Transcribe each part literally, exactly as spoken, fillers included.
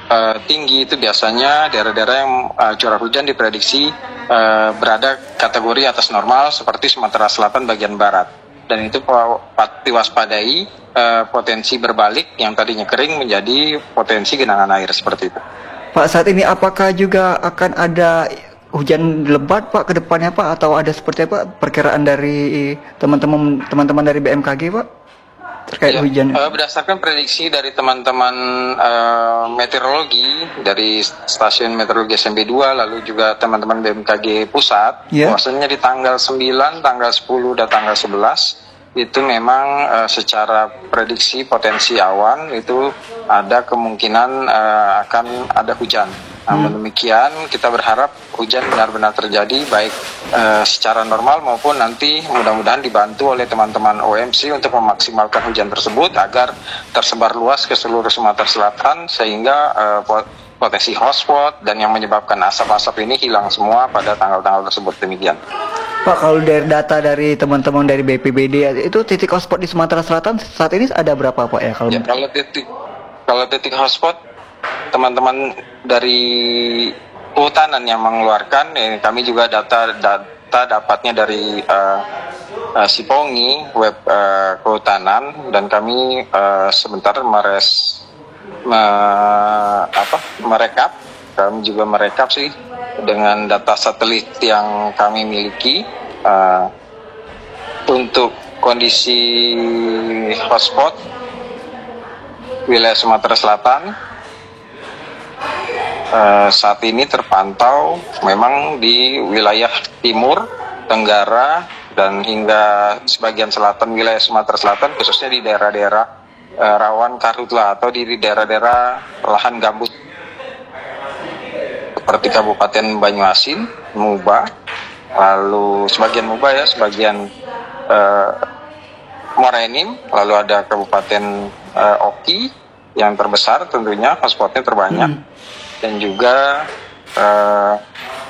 uh, tinggi itu biasanya daerah-daerah yang uh, curah hujan diprediksi uh, berada kategori atas normal seperti Sumatera Selatan bagian barat. Dan itu patut diwaspadai uh, potensi berbalik yang tadinya kering menjadi potensi genangan air seperti itu. Pak, saat ini apakah juga akan ada hujan lebat Pak ke depannya Pak, atau ada seperti apa perkiraan dari teman-teman teman-teman dari B M K G Pak terkait ya, hujan? Uh, berdasarkan prediksi dari teman-teman uh, meteorologi dari stasiun meteorologi S M B dua lalu juga teman-teman B M K G pusat, yeah. bahwasanya di tanggal sembilan, tanggal sepuluh dan tanggal sebelas itu memang uh, secara prediksi potensi awan itu ada kemungkinan uh, akan ada hujan. Namun hmm. demikian kita berharap hujan benar-benar terjadi baik uh, secara normal maupun nanti mudah-mudahan dibantu oleh teman-teman O M C untuk memaksimalkan hujan tersebut agar tersebar luas ke seluruh Sumatera Selatan sehingga uh, potensi hotspot dan yang menyebabkan asap-asap ini hilang semua pada tanggal-tanggal tersebut. Demikian. Pak, kalau dari data dari teman-teman dari B P B D itu titik hotspot di Sumatera Selatan saat ini ada berapa Pak ya? Kalau ya, kalau titik kalau titik hotspot teman-teman dari kehutanan yang mengeluarkan, eh, kami juga data data dapatnya dari uh, uh, Sipongi web uh, kehutanan, dan kami uh, sebentar meres me, apa merekap kami juga merekap sih dengan data satelit yang kami miliki uh, untuk kondisi hotspot wilayah Sumatera Selatan. Uh, saat ini terpantau memang di wilayah timur, tenggara, dan hingga sebagian selatan wilayah Sumatera Selatan, khususnya di daerah-daerah uh, rawan karhutla atau di daerah-daerah lahan gambut seperti Kabupaten Banyuasin, Muba, lalu sebagian Muba ya, sebagian uh, Morenim, lalu ada Kabupaten uh, Oki yang terbesar tentunya, hotspotnya terbanyak. Hmm. Dan juga uh,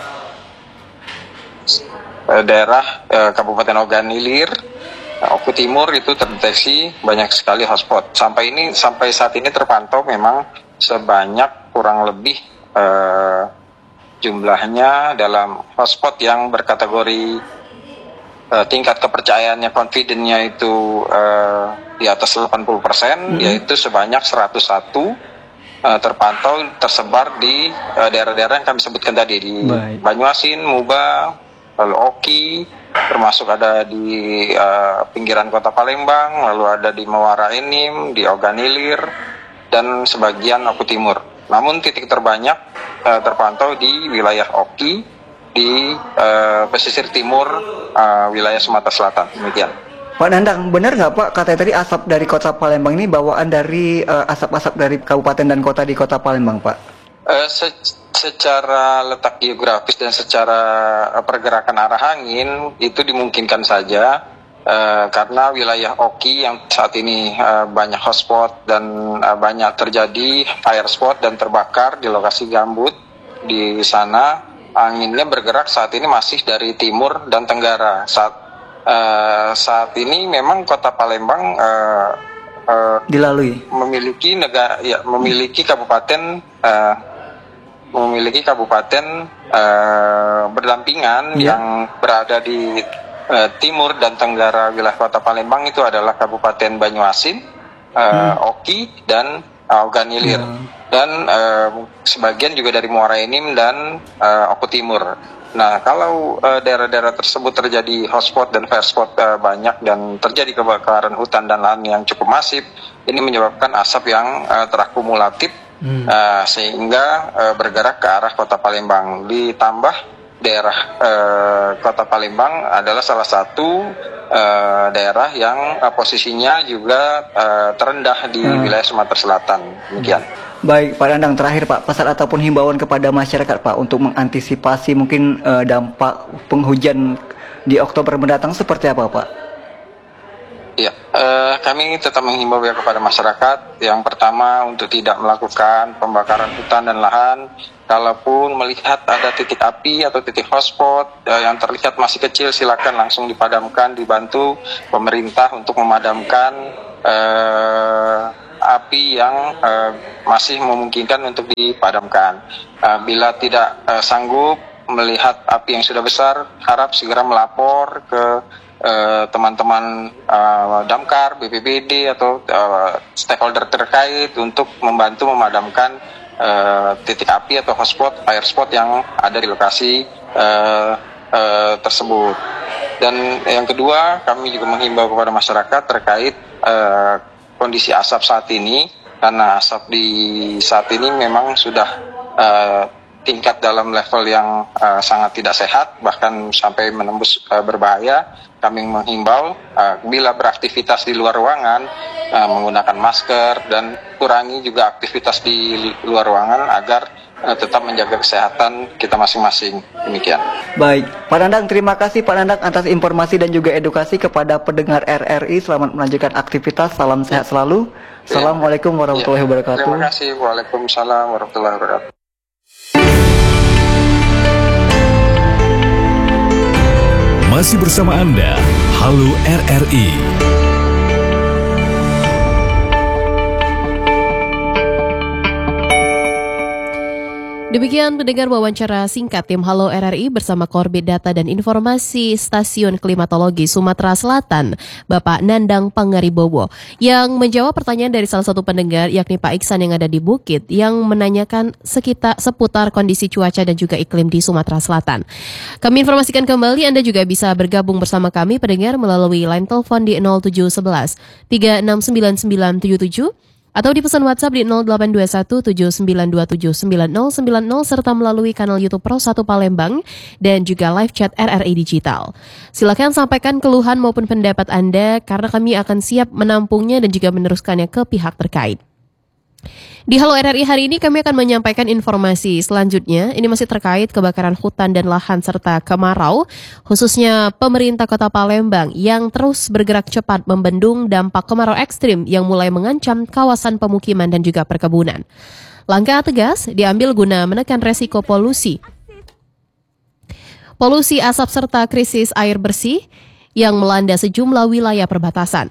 daerah uh, Kabupaten Ogan Ilir, uh, Oku Timur itu terdeteksi banyak sekali hotspot. Sampai ini sampai saat ini terpantau memang sebanyak kurang lebih uh, jumlahnya dalam hotspot yang berkategori uh, tingkat kepercayaannya, confidence-nya itu uh, di atas delapan puluh persen, hmm. yaitu sebanyak seratus satu. Uh, terpantau tersebar di uh, daerah-daerah yang kami sebutkan tadi di Baik. Banyuasin, Muba, lalu Oki, termasuk ada di uh, pinggiran kota Palembang, lalu ada di Muara Enim, di Ogan Ilir, dan sebagian Oku Timur. Namun titik terbanyak uh, terpantau di wilayah Oki, di uh, pesisir timur uh, wilayah Sumatera Selatan. Demikian. Pak Nandang, benar nggak Pak katanya tadi asap dari kota Palembang ini bawaan dari uh, asap-asap dari kabupaten dan kota di kota Palembang Pak? Uh, se- secara letak geografis dan secara uh, pergerakan arah angin itu dimungkinkan saja uh, karena wilayah Oki yang saat ini uh, banyak hotspot dan uh, banyak terjadi fire spot dan terbakar di lokasi gambut di sana, anginnya bergerak saat ini masih dari timur dan tenggara. Saat Uh, saat ini memang kota Palembang uh, uh, dilalui memiliki negara ya memiliki kabupaten uh, memiliki kabupaten uh, berdampingan ya. Yang berada di uh, timur dan tenggara wilayah kota Palembang itu adalah Kabupaten Banyuasin, uh, hmm. Oki, dan uh, Ogan Ilir, ya. Dan uh, sebagian juga dari Muara Enim dan uh, Oku Timur. Nah, kalau uh, daerah-daerah tersebut terjadi hotspot dan fire spot uh, banyak dan terjadi kebakaran hutan dan lahan yang cukup masif, ini menyebabkan asap yang uh, terakumulatif hmm. uh, sehingga uh, bergerak ke arah kota Palembang. Ditambah daerah uh, kota Palembang adalah salah satu uh, daerah yang uh, posisinya juga uh, terendah di hmm. wilayah Sumatera Selatan. Demikian. Hmm. Baik, Pak Nandang, terakhir Pak, pesan ataupun himbauan kepada masyarakat Pak untuk mengantisipasi mungkin uh, dampak penghujan di Oktober mendatang seperti apa Pak? Ya, uh, kami tetap menghimbau ya kepada masyarakat. Yang pertama untuk tidak melakukan pembakaran hutan dan lahan. Kalaupun melihat ada titik api atau titik hotspot uh, yang terlihat masih kecil, silakan langsung dipadamkan, dibantu pemerintah untuk memadamkan uh, api yang uh, masih memungkinkan untuk dipadamkan. Uh, bila tidak uh, sanggup melihat api yang sudah besar, harap segera melapor ke uh, teman-teman uh, damkar, B P B D atau uh, stakeholder terkait untuk membantu memadamkan uh, titik api atau hotspot, fire spot yang ada di lokasi uh, uh, tersebut. Dan yang kedua, kami juga menghimbau kepada masyarakat terkait uh, kondisi asap saat ini, karena asap di saat ini memang sudah uh, tingkat dalam level yang uh, sangat tidak sehat, bahkan sampai menembus uh, berbahaya. Kami menghimbau uh, bila beraktivitas di luar ruangan uh, menggunakan masker dan kurangi juga aktivitas di luar ruangan agar uh, tetap menjaga kesehatan kita masing-masing. Demikian. Baik, Pak Nandang, terima kasih Pak Nandang atas informasi dan juga edukasi kepada pendengar R R I. Selamat melanjutkan aktivitas, salam sehat selalu. Assalamualaikum warahmatullahi wabarakatuh. Terima kasih, waalaikumsalam warahmatullahi wabarakatuh. Masih bersama Anda, Halo R R I. Demikian pendengar wawancara singkat tim Halo R R I bersama Korbit Data dan Informasi Stasiun Klimatologi Sumatera Selatan, Bapak Nandang Pangaribowo, yang menjawab pertanyaan dari salah satu pendengar yakni Pak Iksan yang ada di Bukit yang menanyakan sekitar seputar kondisi cuaca dan juga iklim di Sumatera Selatan. Kami informasikan kembali Anda juga bisa bergabung bersama kami pendengar melalui line telepon di nol tujuh satu satu tiga enam sembilan sembilan tujuh tujuh atau di pesan WhatsApp di nol delapan dua satu tujuh sembilan dua tujuh sembilan nol sembilan nol serta melalui kanal YouTube Pro satu Palembang dan juga live chat R R I Digital. Silakan sampaikan keluhan maupun pendapat Anda karena kami akan siap menampungnya dan juga meneruskannya ke pihak terkait. Di Halo R R I hari ini kami akan menyampaikan informasi selanjutnya. Ini masih terkait kebakaran hutan dan lahan serta kemarau, khususnya pemerintah Kota Palembang yang terus bergerak cepat membendung dampak kemarau ekstrim yang mulai mengancam kawasan pemukiman dan juga perkebunan. Langkah tegas diambil guna menekan resiko polusi. Polusi asap serta krisis air bersih yang melanda sejumlah wilayah perbatasan.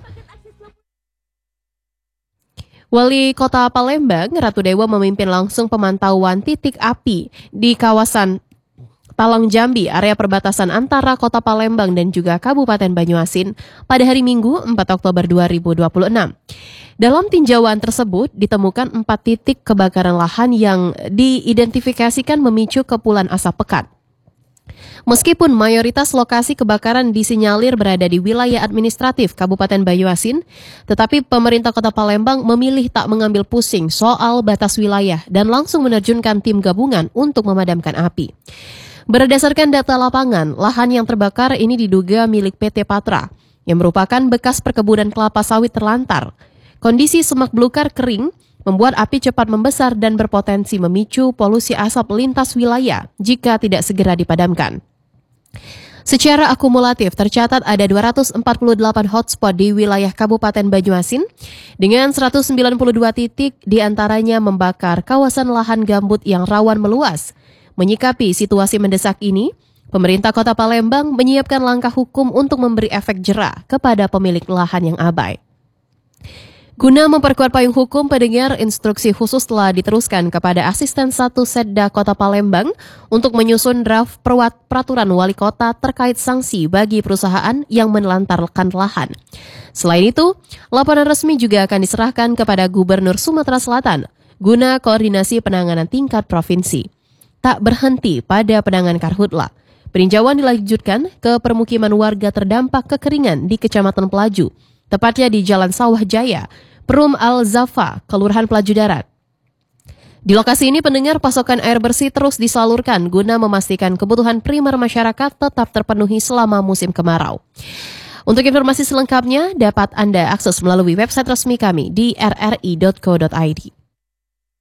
Wali Kota Palembang, Ratu Dewa memimpin langsung pemantauan titik api di kawasan Talang Jambi, area perbatasan antara Kota Palembang dan juga Kabupaten Banyuasin pada hari Minggu empat Oktober dua ribu dua puluh enam. Dalam tinjauan tersebut ditemukan empat titik kebakaran lahan yang diidentifikasikan memicu kepulan asap pekat. Meskipun mayoritas lokasi kebakaran disinyalir berada di wilayah administratif Kabupaten Banyuasin, tetapi pemerintah Kota Palembang memilih tak mengambil pusing soal batas wilayah dan langsung menerjunkan tim gabungan untuk memadamkan api. Berdasarkan data lapangan, lahan yang terbakar ini diduga milik P T Patra, yang merupakan bekas perkebunan kelapa sawit terlantar. Kondisi semak belukar kering membuat api cepat membesar dan berpotensi memicu polusi asap lintas wilayah jika tidak segera dipadamkan. Secara akumulatif tercatat ada dua ratus empat puluh delapan hotspot di wilayah Kabupaten Banyuasin dengan seratus sembilan puluh dua titik diantaranya membakar kawasan lahan gambut yang rawan meluas. Menyikapi situasi mendesak ini, pemerintah Kota Palembang menyiapkan langkah hukum untuk memberi efek jera kepada pemilik lahan yang abai. Guna memperkuat payung hukum, pendengar, instruksi khusus telah diteruskan kepada Asisten satu Setda Kota Palembang untuk menyusun draft peraturan wali kota terkait sanksi bagi perusahaan yang menelantarkan lahan. Selain itu, laporan resmi juga akan diserahkan kepada Gubernur Sumatera Selatan guna koordinasi penanganan tingkat provinsi. Tak berhenti pada penanganan karhutla, peninjauan dilanjutkan ke permukiman warga terdampak kekeringan di Kecamatan Pelaju, tepatnya di Jalan Sawah Jaya, Perum Al-Zafa, Kelurahan Pelaju Darat. Di lokasi ini pendengar pasokan air bersih terus disalurkan guna memastikan kebutuhan primer masyarakat tetap terpenuhi selama musim kemarau. Untuk informasi selengkapnya dapat Anda akses melalui website resmi kami di r r i dot co dot i d.